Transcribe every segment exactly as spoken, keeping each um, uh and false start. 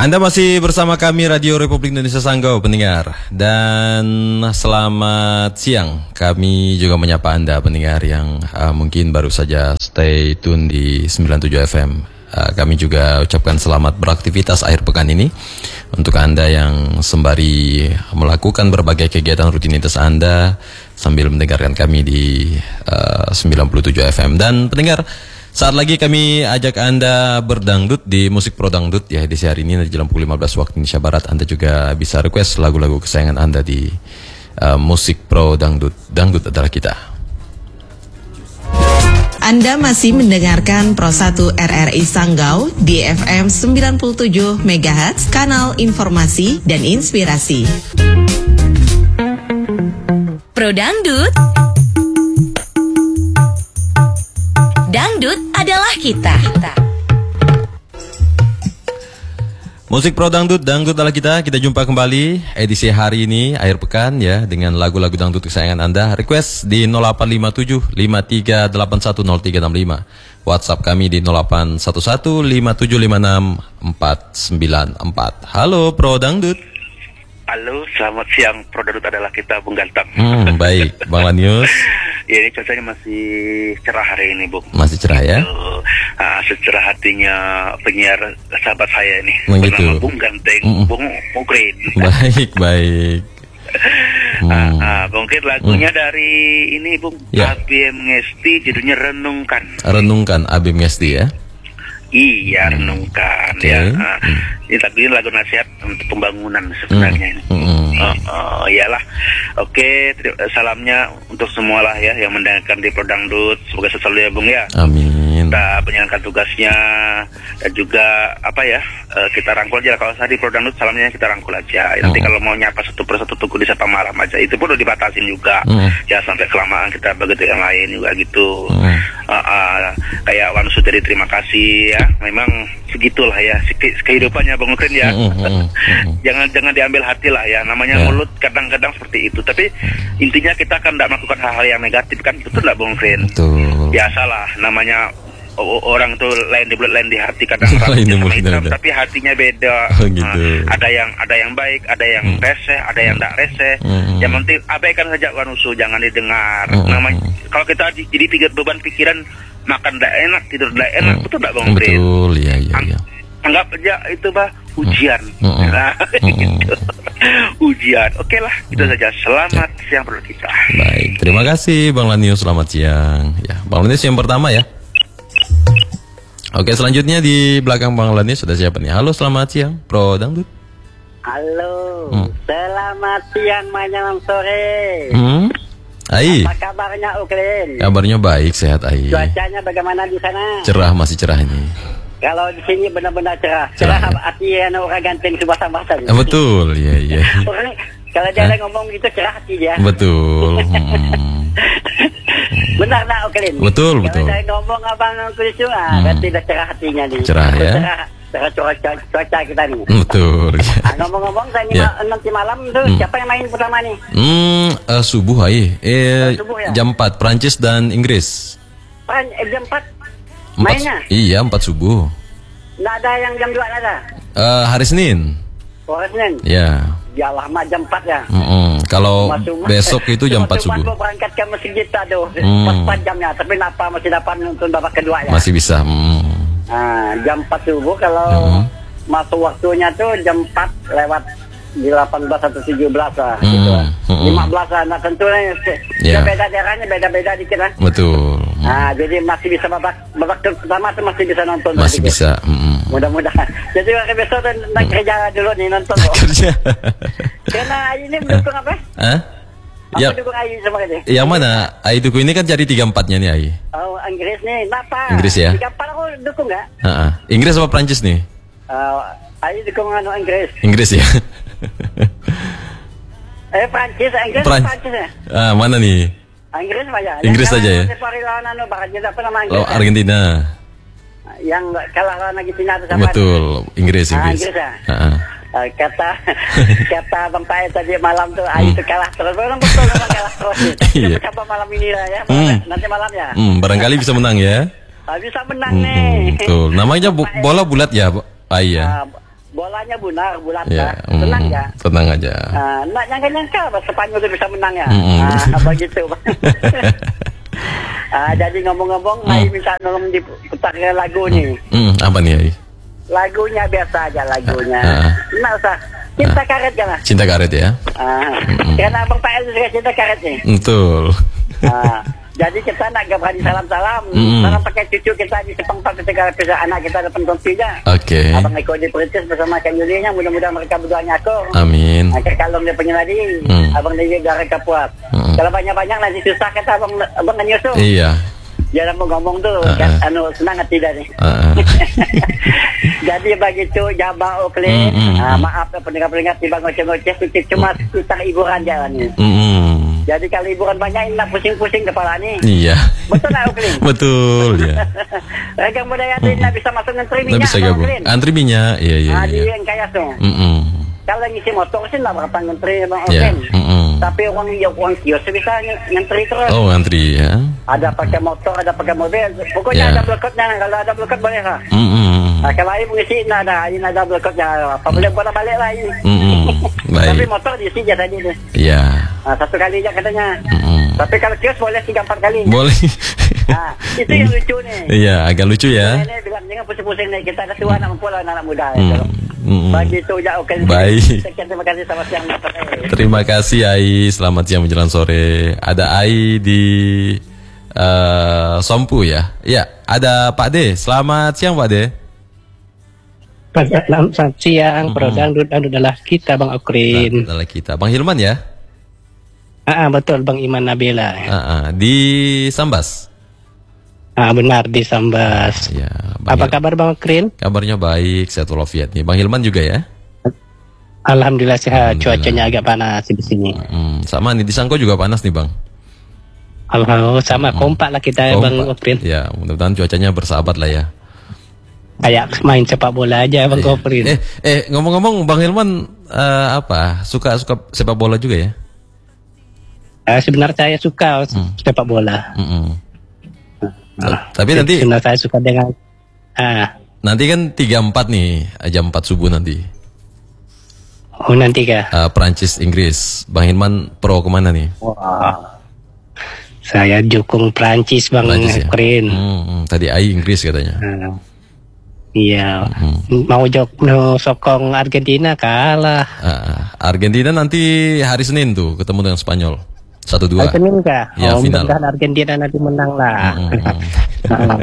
Anda masih bersama kami Radio Republik Indonesia Sanggau, pendengar. Dan selamat siang. Kami juga menyapa Anda, pendengar yang uh, mungkin baru saja stay tune di sembilan puluh tujuh F M. Uh, kami juga ucapkan selamat beraktivitas akhir pekan ini untuk Anda yang sembari melakukan berbagai kegiatan rutinitas Anda sambil mendengarkan kami di uh, sembilan puluh tujuh F M. Dan pendengar, saat lagi kami ajak Anda berdangdut di Musik Pro Dangdut ya, edisi hari ini di jam pukul lima belas waktu Indonesia Barat. Anda juga bisa request lagu-lagu kesayangan Anda di uh, Musik Pro Dangdut. Dangdut adalah kita. Anda masih mendengarkan Pro satu R R I Sanggau di F M sembilan puluh tujuh megahertz, kanal informasi dan inspirasi. Pro Dangdut. Dangdut adalah kita. Musik Pro Dangdut, Dangdut adalah kita. Kita jumpa kembali edisi hari ini akhir pekan ya, dengan lagu-lagu dangdut kesayangan Anda. Request di nol delapan lima tujuh lima tiga delapan satu nol tiga enam lima. WhatsApp kami di nol delapan satu satu lima tujuh lima enam empat sembilan empat. Halo Pro Dangdut. Halo, selamat siang. Pro Dangdut adalah kita, Bung Ganteng. Hmm, baik, Bang Lanius. Ya, ini cuacanya masih cerah hari ini, Bung. Masih cerah ya? Uh, secerah hatinya penyiar sahabat saya ini. Begitu. Bernama Bung Ganteng, mm-mm. Bung Mukrin. Baik, baik. Hmm. Uh, uh, mungkin lagunya hmm. dari ini, Bung. Ya. Abim Ngesti, judulnya Renungkan. Renungkan, Abim Ngesti ya? Iya, hmm. renungkan okay. ya. Uh, hmm. Ini lagu ini lagu nasihat untuk pembangunan sebenarnya hmm. ini. Hmm. Uh, uh, iyalah. Oke, okay, salamnya untuk semua lah ya yang mendengarkan di Pro Dangdut. Semoga selalu ya, Bung ya. Amin. Kita menjalankan tugasnya dan juga apa ya, uh, kita rangkul aja. Kalau saya di Pro Dangdut salamnya kita rangkul aja. Nanti hmm. kalau mau nyapa satu persatu tunggu di sapa malam aja. Itu pun udah dibatasin juga. Hmm. Ya sampai kelamaan kita begitu yang lain juga gitu. Hmm. Uh, uh, kayak Wan Suteri, terima kasih ya. Memang segitulah ya kehidupannya Bang Ukrin ya. Mm, mm, mm, mm. jangan jangan diambil hati lah ya. Namanya yeah. mulut kadang-kadang seperti itu. Tapi mm. intinya kita kan tidak melakukan hal-hal yang negatif kan, betul nggak Bang Ukrin? Betul. Biasalah namanya orang tuh lain di bulat lain di hati kadang sama hitam, tapi hatinya beda. Oh, gitu. Nah, ada yang ada yang baik, ada yang mm. reseh, ada yang tidak reseh. Mm. Yang penting abaikan saja wanusu, jangan didengar. Mm. Namanya kalau kita jadi pikir beban pikiran, makan tidak enak, tidur tidak enak, hmm. betul tidak Bang Fred? Betul, iya iya. An- iya. Anggap aja itu bah ujian, hmm. nah, hmm. gitu. Ujian. Oke lah, itu hmm. saja. Selamat ya. siang perlu kita. Baik, terima kasih Bang Lanius, selamat siang. Ya, Bang Lanius yang pertama ya. Oke, selanjutnya di belakang Bang Lanius sudah siapa nih? Halo, selamat siang, Pro Dangdut. Halo, hmm. selamat siang, malam sore. Hmm. Ai. Apa kabarnya Ukrin? Kabarnya baik, sehat Ai. Cuacanya bagaimana di sana? Cerah, masih cerah ini. Kalau di sini benar-benar cerah. Cerah, cerah ya? Artinya orang ganteng subah-subah. Ah, betul, iya iya. Orang kalau dia huh? ngomong gitu cerah hati dia. Betul. Hmm. Benar nak Ukrin? Betul, betul. Kalau saya ngomong abang Ukrin itu, ah, hmm. berarti dah cerah hatinya nih. Cerah ya. Cerah. Cuaca, cuaca kita nih. Betul. Ah, ngomong-ngomong saya ya. ma- nanti malam tuh hmm. siapa yang main pertama nih? Hmm, uh, subuh ai. Eh, subuh, ya? jam empat Prancis dan Inggris. Pran eh, jam empat. empat Mainnya? Iya, empat subuh. Nggak ada yang jam dua ada. Uh, hari Senin. Oh, hari Senin. Ya. Ya lama jam empat ya. Mm-mm. Kalau Masuk, besok itu jam empat subuh. Cuma berangkat ke masjid tadi mm. empat jamnya, tapi kenapa masih dapat nonton babak kedua ya? Masih bisa. Mm. Nah, jam empat subuh kalau mm. masuk waktunya tuh jam empat lewat delapan belas atau tujuh belas lah mm. gitu. Mm. lima belas lah. Nah, tentunya yeah. beda daerahnya beda-beda dikit lah. Betul. Mm. Nah, jadi masih bisa babak babak pertama tuh masih bisa nonton. Masih bisa. Mm. Mudah-mudahan. Jadi hari besok tuh nak kerja dulu nih nonton. Kerja. Karena ini mendukung apa? Hah? Apa ya. dukung Ai sama ini? Yang mana? Ai dukung ini kan jadi tiga empatnya nih Ai. Oh, Inggris nih. Kenapa? Inggris ya? Tiga empat aku dukung nggak? Uh-uh. Inggris apa Prancis nih? Uh, Ai dukung anu Inggris. Inggris ya? eh, Prancis. Inggris Pran- Prancis ya? Ah, mana nih? Inggris saja. Inggris saja ya? Anu, apa nama Inggris? Oh, Argentina. Yang kalah lawan Argentina itu sama. Betul, Inggris, Inggris. Ah, Inggris ya? Uh-uh. Uh, kata kata Bang Pai tadi malam tuh Ai itu kalah terus. Memang betul memang kalah terus. Iya. Coba malam ini lah ya. Hmm. Nanti malam ya. Hmm, barangkali bisa menang ya. Uh, bisa menang hmm, nih. Betul. Namanya bu- bola bulat ya, Ai ya. Uh, bolanya bunar, bulat Ya, lah. Tenang mm, ya. Tenang aja. Uh, nak nyangka-nyangka apa Spanyol itu bisa menang ya. Mm-mm. Uh, apa gitu. uh, jadi ngomong-ngomong, Mm. Ai minta nolong diputarkan lagu nih. Mm, apa nih, Ai? Lagunya biasa aja lagunya. Ah, ah. Nggak usah. Cinta karet kan lah. Cinta karet ya? Uh, Mm-mm. karena Abang Pak El juga cinta karet nih. Betul. Uh, jadi kita nak gak berani salam-salam. Mm-mm. Salam pakai cucu kita di Sepang ketika bisa anak kita depan kompinya. Oke. Abang Eko di Perintis bersama Kak Yulinya, mudah-mudahan mereka berdua nyakor. Amin. Angkat kalung dia punya tadi, Mm. abang dia gara kapuat. Mm. Kalau banyak-banyak nanti susah kata abang abang kan nyusul. Iya. Jangan mau ngomong tuh, Uh-uh. kan anu senang hati dah nih. Uh-uh. Jadi begitu Jabba Oakland, Mm, mm, ah, mm. maaf ya pendengar-pendengar tiba ngoceh-ngoceh sedikit cuma kita hiburan jalan nih. Mm-mm. Jadi kalau hiburan banyak nak pusing-pusing kepala nih. Iya. Betul tak Oakland? Betul ya. Ragam budaya tu nak bisa masuk ngantri Nggak minyak bisa gabung. Oakland. Antri minyak. Iya iya Ah, di iya. yang kaya tu. Mm-mm. Kalau ngisi motor sih nak berapa ngantri bang Ya. Oakland. Mm-mm. Tapi orang yang orang kios bisa ng- ngantri terus. Oh, antri ya. Ada pakai motor, ada pakai mobil. Pokoknya Ya. ada blokotnya. Kalau ada blokot boleh lah. Mm-mm. Nah, kalau air mengisi, nah ada, ini ada blokotnya. Apa boleh boleh balik lah ini. Mm-mm. Tapi Baik. motor diisi je tadi tu. Iya. Nah, satu kali je katanya. Mm-mm. Tapi kalau kios boleh tiga empat kali. Boleh. Nah, itu yang lucu nih. Iya, agak lucu ya. Nenek bilang jangan pusing-pusing nih. Kita ada tua nak mempulau anak muda. Mm. Ya, Mm-mm. Begitu je. Oke. Baik. Sekian, terima kasih sama siang. Terima kasih Ai, selamat siang menjelang sore. Ada Ai di uh, Sompu ya. Iya, ada Pak D. Selamat siang Pak D. Selamat siang, Pro Dangdut Dangdut adalah kita Bang Okrin. Adalah kita, Bang Hilman ya. Ah, ah, betul Bang Iman Nabila. Ah, ah, di Sambas. Ah, benar di Sambas. Ya, Bang Apa Hil- kabar Bang Okrin? Kabarnya baik, sehat walafiat nih. Bang Hilman juga ya. Alhamdulillah sehat. Alhamdulillah. Cuacanya agak panas di sini. Hmm, sama nih di Sangko juga panas nih Bang. Alhamdulillah sama kompak lah kita Bang Kompak. Okrin. Ya, mudah-mudahan cuacanya bersahabat lah ya. Kayak main sepak bola aja Bang Iya. Okrin. Eh, eh ngomong-ngomong Bang Hilman eh, apa? Suka suka sepak bola juga ya? Ah, sebenarnya saya suka Hmm. sepak bola. Mm-mm. Ah, Tapi nanti sebenarnya saya suka dengan ah nanti kan tiga empat nih, jam empat subuh nanti. oh nanti kah? Eh, Prancis Inggris. Bang Hilman pro kemana nih? Wah. Saya dukung Prancis Bang Prancis ya? Okrin. Hmm, hmm, tadi Ai Inggris katanya. Ah. Iya, Hmm. mau jok no sokong Argentina kalah. Ah, Argentina nanti hari Senin tuh ketemu dengan Spanyol. Satu dua. Hari Senin kah? Ya, oh, final. mudah-mudahan Argentina nanti menang lah. Hmm, hmm, Ah.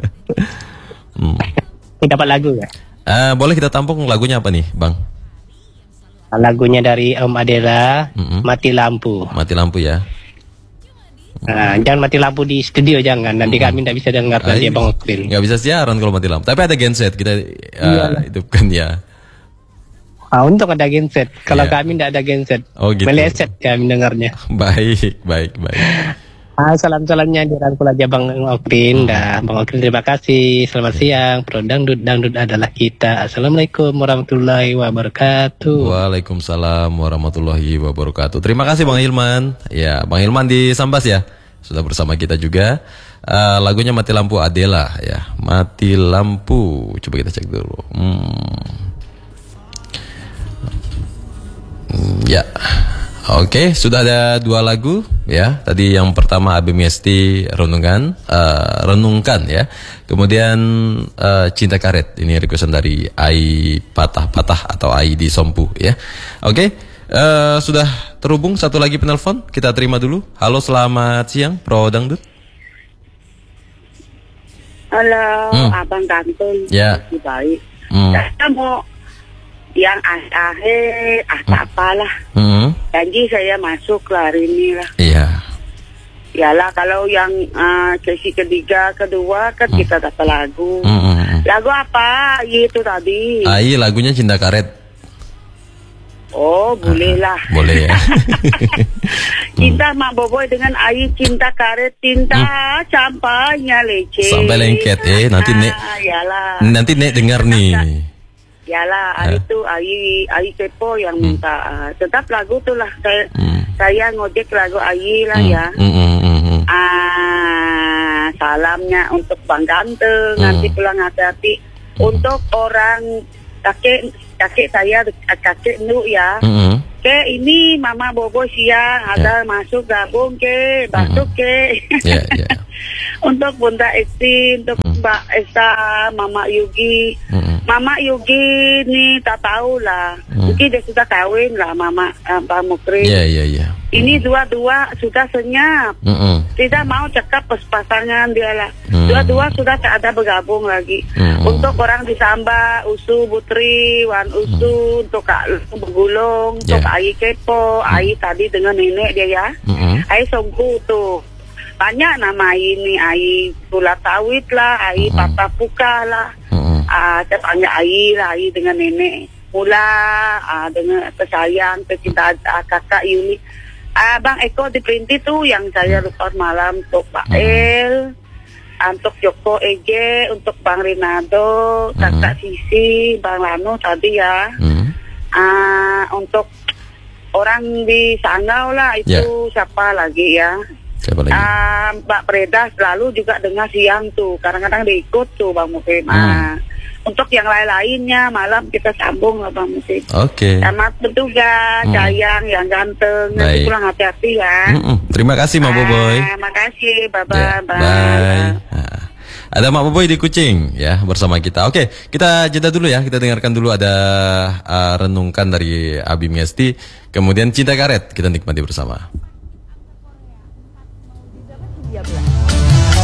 Hmm. Ini dapat lagu ya? Eh, boleh kita tampung lagunya apa nih, Bang? Lagunya dari Om Adela, Mm-mm. Mati Lampu. Mati lampu ya. Nah, jangan mati lampu di studio jangan. Nanti kami tidak bisa dengar nanti Ah, Bang Okrin. nggak bisa siaran kalau mati lampu. Tapi ada genset kita uh, hidupkan ya. Ah, untuk ada genset. Kalau Iya. kami tidak ada genset, Oh, gitu. meleset kami dengarnya. Baik, baik, baik. Ah, salam-salamnya dirangkul aja Bang Okrin. Dah, Bang Okrin terima kasih. Selamat siang. Pro Dangdut Dangdut adalah kita. Assalamualaikum warahmatullahi wabarakatuh. Waalaikumsalam warahmatullahi wabarakatuh. Terima kasih Bang Hilman. Ya, Bang Hilman di Sambas ya. Sudah bersama kita juga. Uh, lagunya Mati Lampu Adela ya. Mati Lampu. Coba kita cek dulu. Hmm. Hmm, ya. Oke, sudah ada dua lagu ya. Tadi yang pertama A B Miesti Renungan, uh, Renungkan ya. Kemudian uh, Cinta Karet. Ini requestan dari Ai Patah-Patah atau Ai di Sompu ya. Oke, uh, sudah terhubung satu lagi penelpon. Kita terima dulu. Halo, selamat siang Pro Dangdut. Halo, Hmm. Abang Ganteng. Ya. Masih baik. Hmm. Saya mau yang akhir, ah tak apalah. Hmm. Janji saya masuk lah hari ini lah. Iya. Yalah, kalau yang uh, sesi ketiga, kedua kan Hmm. kita dapat lagu. Hmm, hmm, hmm. Lagu apa? Itu tadi. Ai lagunya Cinta Karet. Oh, boleh lah. Boleh ya. Cinta Mak Boboy dengan Ayi Cinta Karet, cinta sampainya leceh. Sampai lengket eh nanti Nek Ah, yalah. nanti Nek dengar nih. Yalah, Ya. hari itu Ayi Ayi Kepo yang minta. Uh, tetap lagu tuh lah. Saya, Hmm. saya ngojek lagu Ayi lah Hmm, ya. hmm, hmm, hmm, hmm. Ah, salamnya untuk Bang Ganteng. Hmm. Nanti pulang hati-hati. Hmm. Untuk orang kakek kakek saya, kakek Nuk ya. Mm-hmm. Ke ini Mama Bobo siang ada Yeah. masuk gabung ke, masuk ke. Ya, ya. Untuk Bunda Esti, untuk Mm. Mbak Esa, Mama Yugi. Mm-mm. Mama Yugi nih tak tahu lah. Mm. Yugi dia sudah kawin lah Mama uh, Pak Mukri. Ya, ya, ya. Ini dua-dua sudah senyap. Mm-mm. Tidak mau cakap pas-pasangan dia lah. Mm. Dua-dua sudah tak ada bergabung lagi. Mm. Untuk orang di Samba, Usu Putri, Wan Usu, untuk Kak Lu Begulung, untuk Yeah. Ai Kepo, Ai tadi dengan nenek dia ya. Mm-mm. Ai Songku tuh. Banyak nama Ai ini, Ai Tulat Sawit lah, Ai Mm-mm. Papa Puka lah. Mm-mm. Ah, saya banyak Ai lah, Ai dengan nenek. Mula ah, dengan tersayang, tercinta ah, kakak Yuli. Ah, Bang Eko di Perinti tuh yang saya lupa malam untuk Pak Mm-mm. El, untuk Joko Eje, untuk Bang Rinaldo, kakak Sisi, Bang Lano tadi ya. Mm. Ah, untuk orang di Sanggau lah itu Ya. siapa lagi ya? Siapa lagi? Ah, Mbak Preda selalu juga dengar siang tuh, kadang-kadang diikut tuh Bang Mukim. Hmm. Ah, untuk yang lain-lainnya malam kita sambung lah Bang Mukim. Oke. Selamat bertugas, Hmm. sayang yang ganteng. Nanti Baik. pulang hati-hati ya. Mm-mm. Terima kasih Mak Boboy. Ah, makasih, bye Ya, bye. bye. bye. Nah, ada Mak Boboy di Kucing ya bersama kita. Oke, kita jeda dulu ya. Kita dengarkan dulu ada uh, renungkan dari Abi Miesti. Kemudian Cinta Karet kita nikmati bersama.